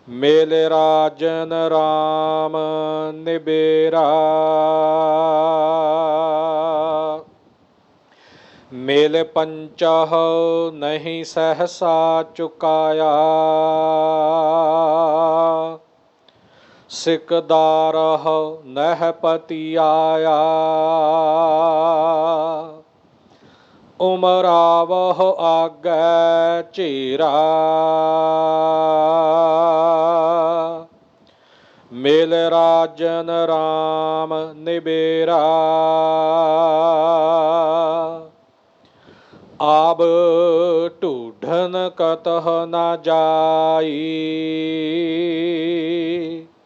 मेले राजन राम निबेरा। मेल पंचह नहीं सहसा चुकाया। सिकदारह नहपति आया। उमरावह आगे चेरा। मेल राजन राम निबेरा। आब ढूढ़न कतह न जाई।